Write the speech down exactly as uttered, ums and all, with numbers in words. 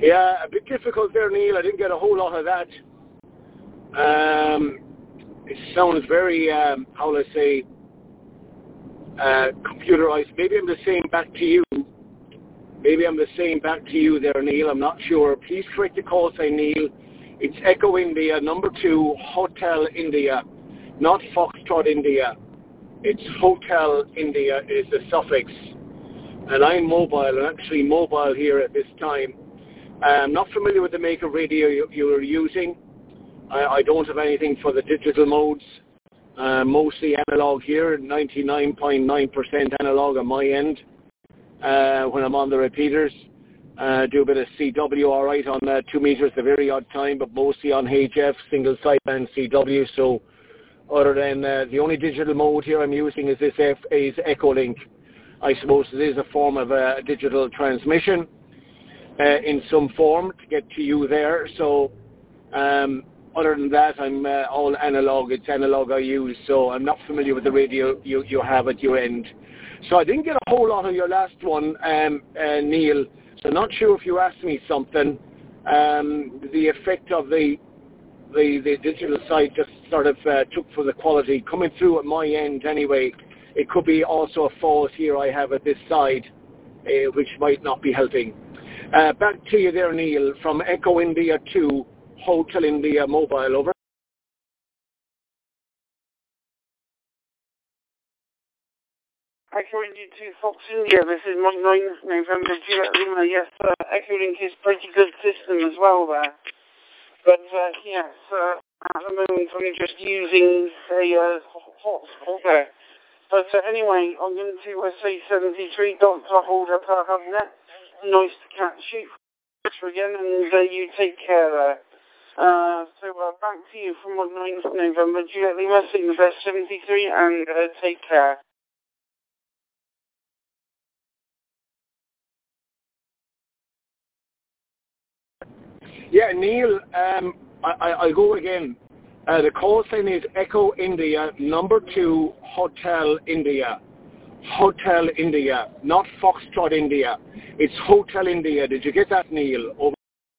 Yeah, a bit difficult there, Neil. I didn't get a whole lot of that. Um, it sounds very, um, how will I say, uh, computerized. Maybe I'm the same back to you. Maybe I'm the same back to you there, Neil. I'm not sure. Please correct the call sign, Neil. It's Echo India, number two, Hotel India, not Foxtrot India. It's Hotel India is the suffix. And I'm mobile. I'm actually mobile here at this time. I'm not familiar with the make of radio you, you are using. I, I don't have anything for the digital modes. Uh, mostly analog here, ninety-nine point nine percent analog on my end uh, when I'm on the repeaters. Uh, do a bit of C W all right on uh, two meters the very odd time, but mostly on H F, single sideband C W. So other than uh, the only digital mode here I'm using is this F, is Echolink. I suppose it is a form of uh, digital transmission uh, in some form to get to you there. So um, other than that, I'm uh, all analog. It's analog I use, so I'm not familiar with the radio you, you have at your end. So I didn't get a whole lot of your last one, um, uh, Neil. So not sure if you asked me something. Um, the effect of the, the the digital side just sort of uh, took for the quality coming through at my end anyway. It could be also a fault here I have at this side, uh, which might not be helping. Uh, back to you there, Neil, from Echo India to Hotel India Mobile, over. Echo India to Fox India, this is Mike nine, November, Juliet Lima. Yes, uh, Echolink is a pretty good system as well there. But, uh, yes, uh, at the moment I'm just using a uh, hotspot there. But uh, anyway, I'm going to uh, say seventy-three Doctor Holder per net. Nice to catch you again, and uh, you take care there. Uh, so uh, back to you from Mike nine, November, Juliet Lima, seeing the best seventy-three, and uh, take care. Yeah, Neil, um, I, I, I'll go again. Uh, the call sign is Echo India, number two, Hotel India. Hotel India, not Foxtrot India. It's Hotel India. Did you get that, Neil? Over.